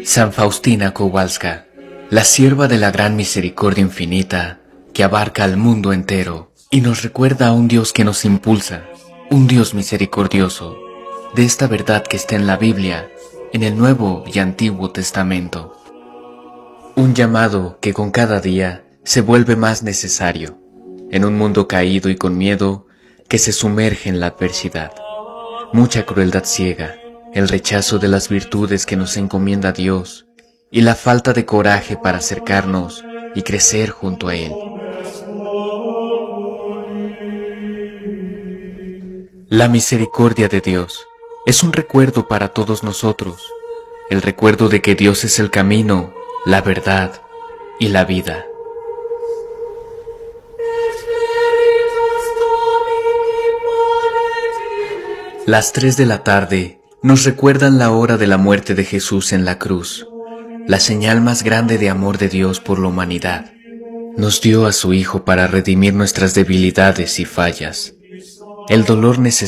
San Faustina Kowalska, la sierva de la gran misericordia infinita que abarca al mundo entero y nos recuerda a un Dios que nos impulsa, un Dios misericordioso, de esta verdad que está en la Biblia, en el Nuevo y Antiguo Testamento. Un llamado que con cada día se vuelve más necesario, en un mundo caído y con miedo que se sumerge en la adversidad. Mucha crueldad ciega, el rechazo de las virtudes que nos encomienda Dios y la falta de coraje para acercarnos y crecer junto a Él. La misericordia de Dios es un recuerdo para todos nosotros, el recuerdo de que Dios es el camino, la verdad y la vida. Las 3 de la tarde nos recuerdan la hora de la muerte de Jesús en la cruz, la señal más grande de amor de Dios por la humanidad. Nos dio a su Hijo para redimir nuestras debilidades y fallas. El dolor necesario